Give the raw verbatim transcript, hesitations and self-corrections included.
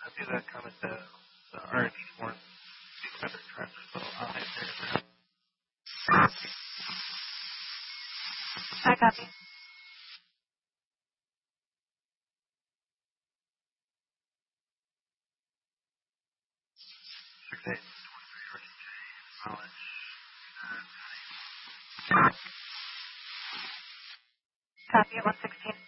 do that kind of the, the R and D form, other tracks, so I'll have to I copy. six eight knowledge. Copy at one sixteen.